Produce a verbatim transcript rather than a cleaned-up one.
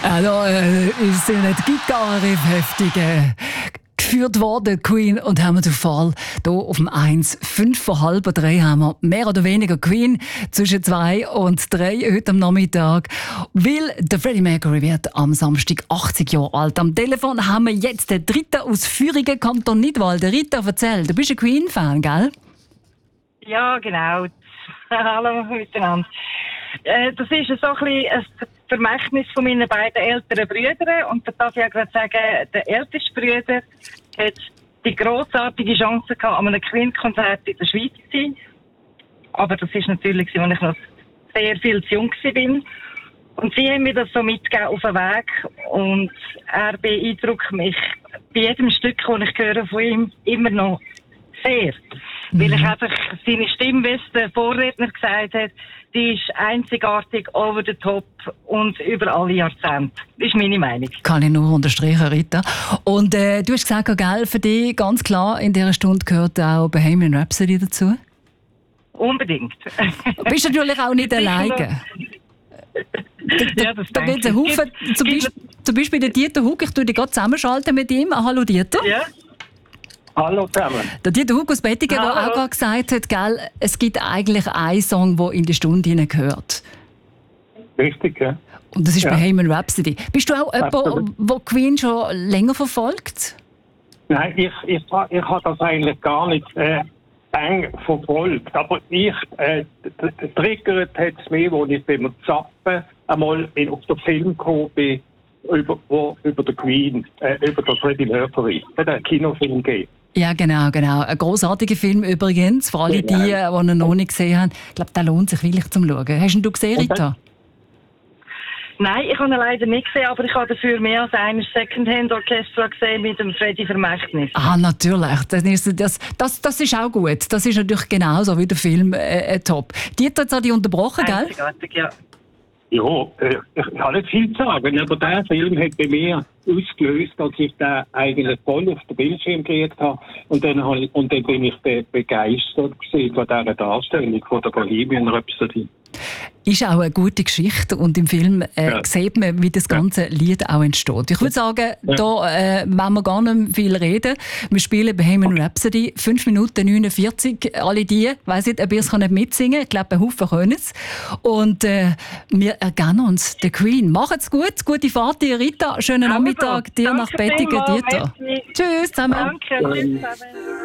Also, äh, ist ja nicht Gitarre heftig äh, geführt worden, Queen, und haben wir den Fall hier auf dem eins. Fünf vor halb drei haben wir mehr oder weniger Queen zwischen zwei und drei heute am Nachmittag. Weil der Freddie Mercury wird am Samstag achtzig Jahre alt. Am Telefon haben wir jetzt den Rita aus Füringen, Kanton Nidwald. Rita, erzähl, du bist ein Queen-Fan, gell? Ja, genau. Hallo miteinander. Äh, das ist so ein bisschen ein Vermächtnis von meinen beiden älteren Brüdern. Und da darf ich auch gerade sagen, der älteste Bruder hat die grossartige Chance gehabt, an einem Queen-Konzert in der Schweiz zu sein. Aber das ist natürlich, als ich noch sehr viel zu jung war. Und sie haben mir das so mitgegeben auf den Weg. Und er beeindruckt mich bei jedem Stück, das ich höre von ihm, immer noch sehr. Mhm. Weil ich einfach seine Stimme, wie es der Vorredner gesagt hat, die ist einzigartig, over the top und über alle Jahrzehnte. Das ist meine Meinung. Kann ich nur unterstreichen, Rita. Und äh, du hast gesagt, gell, für dich ganz klar, in dieser Stunde gehört auch Bohemian Rhapsody dazu? Unbedingt. Du bist natürlich auch nicht alleine. Da, ja, das da gibt es einen Haufen, zum Beispiel, zum Beispiel den Dieter Hug, ich tue dich gerade zusammenschalten mit ihm. Hallo Dieter. Ja. Hallo zusammen. Der Dieter Hug aus Bettigen, der auch gerade gesagt hat, gell, es gibt eigentlich einen Song, der in die Stunde hineingehört. Richtig, ja. Und das ist ja. Bohemian Rhapsody. Bist du auch jemand, der Queen schon länger verfolgt? Nein, ich, ich, ich habe das eigentlich gar nicht äh, eng verfolgt. Aber ich, äh, triggert hat es mich, als ich beim Zappen einmal in, auf den Film gekommen bin, über, wo, über den Queen, äh, über den Freddie Mercury. Es hat einen Kinofilm gegeben. Ja, genau, genau. Ein grossartiger Film übrigens, für alle die, die ihn noch nicht gesehen haben. Ich glaube, der lohnt sich wirklich zum Schauen. Hast ihn du gesehen, Rita? Nein, ich habe ihn leider nicht gesehen, aber ich habe dafür mehr als ein Secondhand-Orchester gesehen mit dem Freddie Vermächtnis. Ah, natürlich. Das ist, das, das, das ist auch gut. Das ist natürlich genauso wie der Film äh, top. Dieter hat dich unterbrochen, gell? Einzigartig, ja. Ja, äh, ich kann nicht viel sagen, aber der Film hat bei mir ausgelöst, als ich den eigentlich voll auf den Bildschirm gekriegt habe. Und dann, habe ich, und dann bin ich be- begeistert gewesen von dieser Darstellung von der Bohemian Rhapsody. Ist auch eine gute Geschichte und im Film äh, ja. sieht man, wie das ganze Lied auch entsteht. Ich würde sagen, ja. da äh, wollen wir gar nicht viel reden. Wir spielen Bohemian Rhapsody, fünf Minuten neunundvierzig. Alle die, ich weiss nicht, ob ihr es nicht mitsingen könnt. Ich glaube, ein Haufen können es. Und äh, wir ergeben uns der Queen. Macht's gut, gute Fahrt, dir Rita. Schönen Nachmittag dir nach Bettigen, Dieter. Tschüss zusammen. Danke, tschüss zusammen.